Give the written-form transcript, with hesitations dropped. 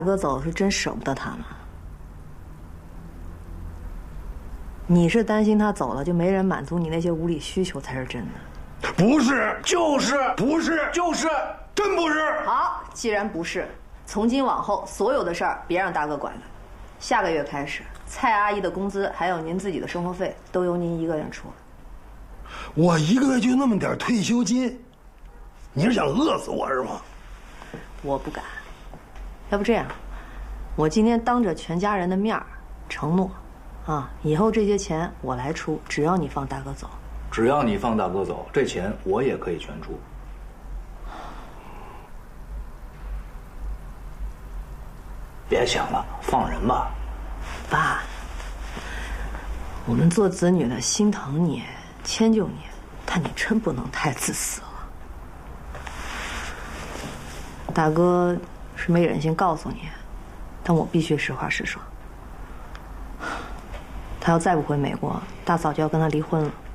哥走是真舍不得他吗？你是担心他走了就没人满足你那些无理需求才是真的。 不是， 就是不是， 就是， 真不是。 好，既然不是，从今往后所有的事儿别让大哥管了。下个月开始，蔡阿姨的工资还有您自己的生活费都由您一个人出了。 我一个月就那么点退休金，你是想饿死我是吗？ 我不敢。要不这样，我今天当着全家人的面儿承诺，以后这些钱我来出，只要你放大哥走。 只要你放大哥走，这钱我也可以全出。别想了，放人吧。 爸，我们做子女的心疼你，迁就你，但你真不能太自私了。大哥是没忍心告诉你，但我必须实话实说。他要再不回美国，大嫂就要跟他离婚了。